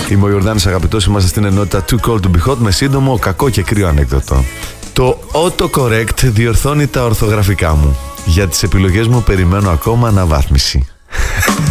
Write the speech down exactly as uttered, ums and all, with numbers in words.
Είμαι ο Ιορδάνης Αγαπητός, είμαστε στην ενότητα Too Cold to Be Hot με σύντομο, κακό και κρύο ανέκδοτο. Το autocorrect διορθώνει τα ορθογραφικά μου. Για τις επιλογές μου περιμένω ακόμα αναβάθμιση.